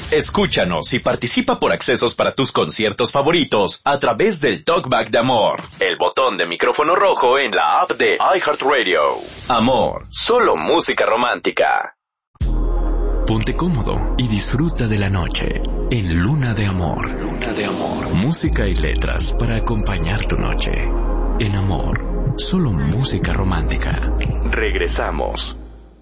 Escúchanos y participa por accesos para tus conciertos favoritos a través del Talkback de Amor, el botón de micrófono rojo en la app de iHeartRadio. Amor, solo música romántica. Ponte cómodo y disfruta de la noche en Luna de Amor. Luna de Amor. Música y letras para acompañar tu noche. En Amor, solo música romántica. Regresamos.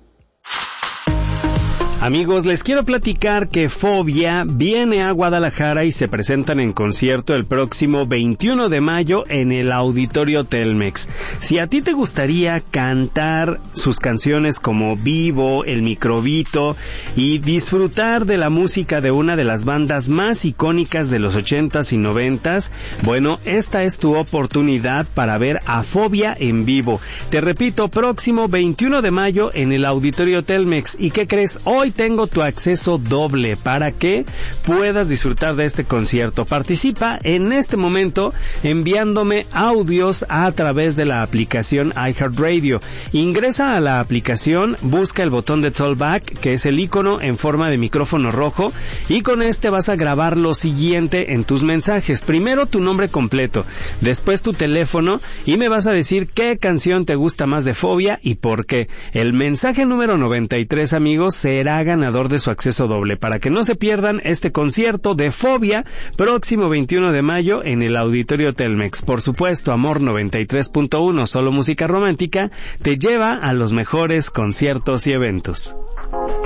Amigos, les quiero platicar que Fobia viene a Guadalajara y se presentan en concierto el próximo 21 de mayo en el Auditorio Telmex. Si a ti te gustaría cantar sus canciones como Vivo, El Microbito y disfrutar de la música de una de las bandas más icónicas de los 80s y 90s, bueno, esta es tu oportunidad para ver a Fobia en vivo. Te repito, próximo 21 de mayo en el Auditorio Telmex. ¿Y qué crees? Hoy tengo tu acceso doble para que puedas disfrutar de este concierto. Participa en este momento enviándome audios a través de la aplicación iHeartRadio. Ingresa a la aplicación, busca el botón de Talkback, que es el icono en forma de micrófono rojo, y con este vas a grabar lo siguiente en tus mensajes. Primero tu nombre completo, después tu teléfono, y me vas a decir qué canción te gusta más de Fobia y por qué. El mensaje número 93, amigos, será ganador de su acceso doble, para que no se pierdan este concierto de Fobia próximo 21 de mayo en el Auditorio Telmex. Por supuesto, Amor 93.1, solo música romántica, te lleva a los mejores conciertos y eventos.